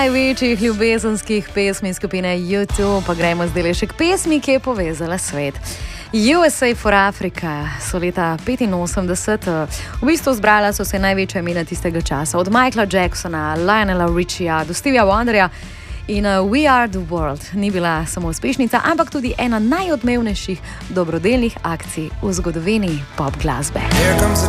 Največjih ljubezenskih pesmi skupine U2, pa gremo zdaj še k pesmi, ki je povezala svet. USA for Africa so leta 1985 v bistvu zbrala so se največja imena tistega časa, od Michaela Jacksona, Lionela Richija do Stevija Wonderja in We Are the World ni bila samo uspešnica, ampak tudi ena najodmevnejših dobrodelnih akcij v zgodovini pop glasbe. Here comes the